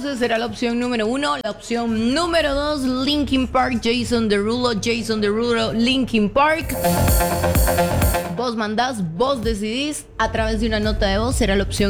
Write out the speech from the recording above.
entonces será la opción número 1. La opción número 2, Linkin Park, Jason Derulo, Linkin Park. Vos mandás, vos decidís a través de una nota de voz, será la opción